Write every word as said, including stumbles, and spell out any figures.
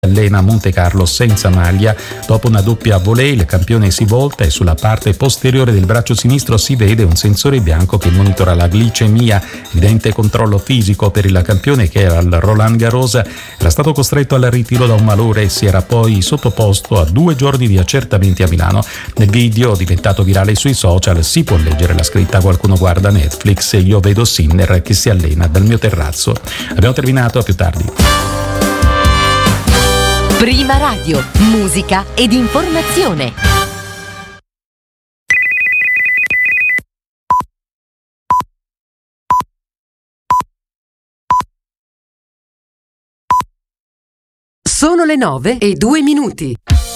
allena a Monte Carlo senza maglia. Dopo una doppia volée il campione si volta e sulla parte posteriore del braccio sinistro si vede un sensore bianco che monitora la glicemia. Evidente controllo fisico per il campione che al Roland Garros era stato costretto al ritiro da un malore e si era poi sottoposto a due giorni di accertamenti a Milano. Nel video diventato virale sui social si può leggere la scritta: qualcuno guarda Netflix e io vedo Sinner che si allena dal mio terrazzo. Abbiamo terminato, a più tardi. Prima Radio, musica ed informazione. Sono le nove e due minuti.